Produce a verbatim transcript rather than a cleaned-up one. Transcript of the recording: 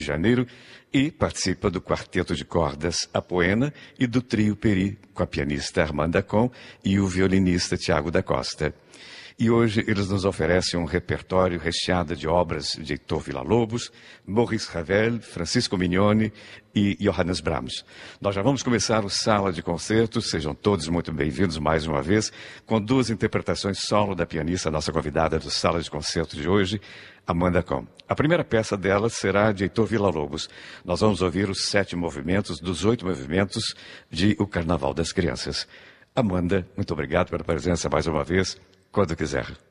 de Janeiro e participa do quarteto de cordas Apoena e do trio Peri, com a pianista Armanda Com e o violinista Tiago da Costa. E hoje eles nos oferecem um repertório recheado de obras de Heitor Villa-Lobos, Maurice Ravel, Francisco Mignone e Johannes Brahms. Nós já vamos começar o Sala de Concertos, sejam todos muito bem-vindos mais uma vez, com duas interpretações solo da pianista, nossa convidada do Sala de Concertos de hoje, Armanda Com. A primeira peça dela será de Heitor Villa-Lobos. Nós vamos ouvir os sete movimentos dos oito movimentos de O Carnaval das Crianças. Armanda, muito obrigado pela presença mais uma vez. Quando quiser.